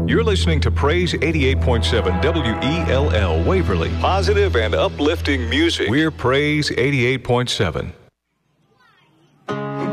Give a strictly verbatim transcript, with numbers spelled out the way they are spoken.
You're listening to Praise eighty-eight point seven W E L L Waverly. Positive and uplifting music. We're Praise eighty-eight point seven.